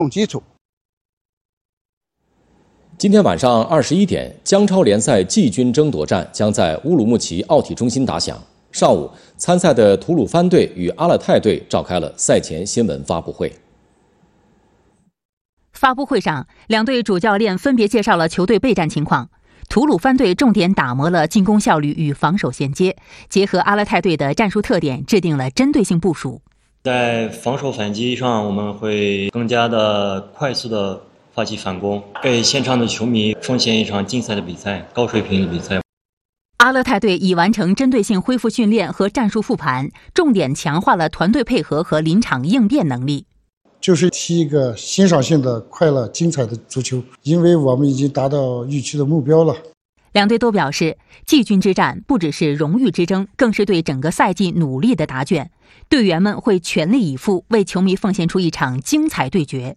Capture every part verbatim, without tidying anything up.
基础。 今天晚上二十一点，姜超联赛季军争夺战将在乌鲁木齐奥体中心打响。上午，参赛的吐鲁番队与阿勒泰队召开了赛前新闻发布会。 发布会上，两队主教练分别介绍了球队备战情况。吐鲁番队重点打磨了进攻效率与防守衔接，结合阿勒泰队的战术特点，制定了针对性部署。 在防守反击上，我们会更加的快速的发起反攻，给现场的球迷奉献一场精彩的比赛，高水平的比赛。 阿勒泰队已完成针对性恢复训练和战术复盘，重点强化了团队配合和临场应变能力。 就是踢一个欣赏性的、快乐、精彩的足球，因为我们已经达到预期的目标了。 两队都表示，季军之战不只是荣誉之争，更是对整个赛季努力的答卷。队员们会全力以赴，为球迷奉献出一场精彩对决。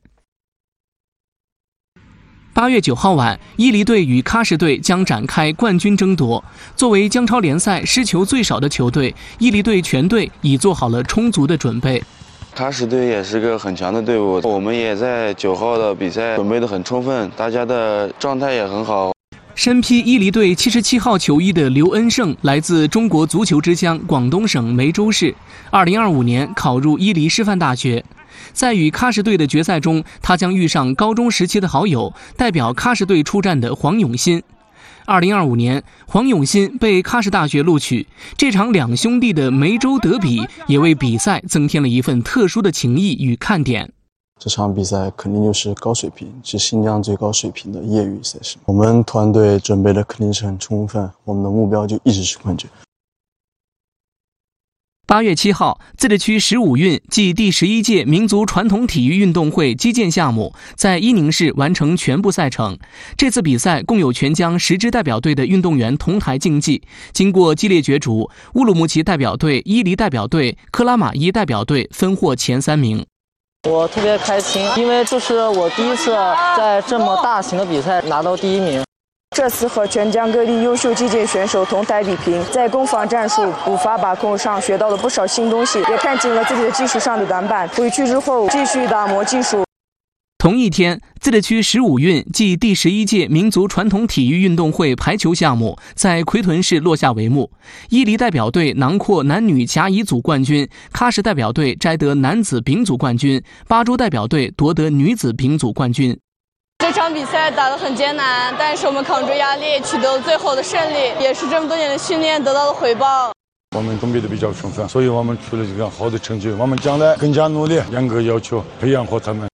八月九号晚，伊犁队与喀什队将展开冠军争夺。作为姜超联赛失球最少的球队，伊犁队全队已做好了充足的准备。 喀什队也是个很强的队伍，我们也在九号的比赛准备得很充分，大家的状态也很好。 身披伊犁队七十七号球衣的刘恩胜来自中国足球之乡广东省梅州市，二零二五年考入伊犁师范大学。在与喀什队的决赛中，他将遇上高中时期的好友，代表喀什队出战的黄永新。二零二五年，黄永新被喀什大学录取。这场两兄弟的梅州德比也为比赛增添了一份特殊的情谊与看点。 这场比赛肯定就是高水平，是新疆最高水平的业余赛事。我们团队准备的肯定是很充分，我们的目标就一直是冠军。 八月七号，自治区十五运暨第十一届民族传统体育运动会击剑项目在伊宁市完成全部赛程。这次比赛共有全疆十支代表队的运动员同台竞技，经过激烈角逐，乌鲁木齐代表队、伊犁代表队、克拉玛依代表队分获前三名。 我特别开心，因为这是我第一次在这么大型的比赛拿到第一名。 这次和全疆各地优秀击剑选手同台比拼，在攻防战术、步伐把控上学到了不少新东西，也看清了自己的技术上的短板。回去之后继续打磨技术。 同一天，自治区十五运暨第十一届民族传统体育运动会排球项目在奎屯市落下帷幕。伊犁代表队囊括男女甲乙组冠军，喀什代表队摘得男子丙组冠军，巴州代表队夺得女子丙组冠军。 这场比赛打得很艰难，但是我们扛住压力，取得了最后的胜利，也是这么多年的训练得到了回报。 我们准备的比较充分，所以我们出了这个好的成绩。我们将来更加努力，严格要求培养好他们。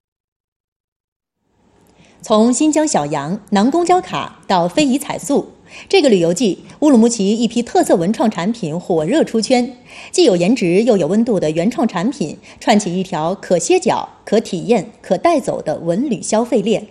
从新疆小羊、囊公交卡到非遗彩塑，这个旅游季，乌鲁木齐一批特色文创产品火热出圈。既有颜值又有温度的原创产品，串起一条可歇脚、可体验、可带走的文旅消费链。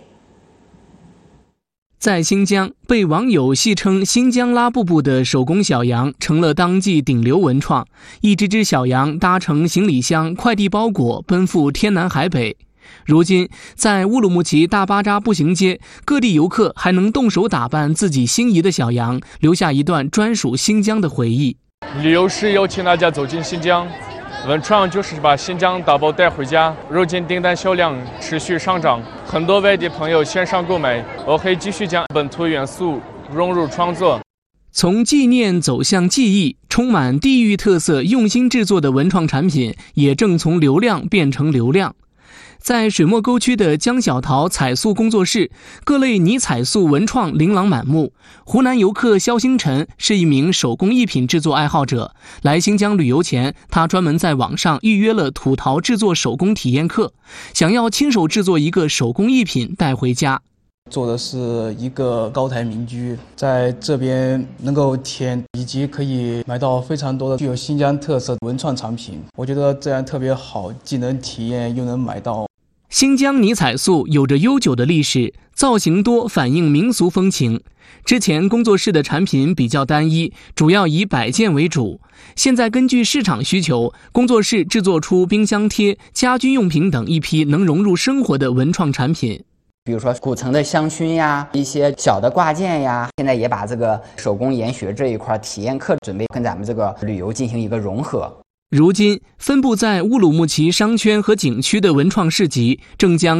在新疆，被网友戏称新疆拉布布的手工小羊成了当季顶流文创。一只只小羊搭乘行李箱、快递包裹，奔赴天南海北。如今，在乌鲁木齐大巴扎步行街，各地游客还能动手打扮自己心仪的小羊，留下一段专属新疆的回忆。 旅游时邀请大家走进新疆，文创就是把新疆打包带回家。如今订单销量持续上涨，很多外地朋友线上购买，我会继续将本土元素融入创作。 从纪念走向记忆，充满地域特色、用心制作的文创产品，也正从流量变成流量。在水墨沟区的江小桃彩塑工作室，各类泥彩塑文创琳琅满目。湖南游客肖星辰是一名手工艺品制作爱好者，来新疆旅游前，他专门在网上预约了土陶制作手工体验课，想要亲手制作一个手工艺品带回家。 做的是一个高台民居，在这边能够体验以及可以买到非常多的具有新疆特色文创产品，我觉得这样特别好，既能体验又能买到。 新疆泥彩塑有着悠久的历史，造型多，反映民俗风情。之前工作室的产品比较单一，主要以摆件为主。现在根据市场需求，工作室制作出冰箱贴、家居用品等一批能融入生活的文创产品。 比如说古城的香薰呀，一些小的挂件呀，现在也把这个手工研学这一块体验课准备跟咱们这个旅游进行一个融合。 如今，分布在乌鲁木齐商圈和景区的文创市集正将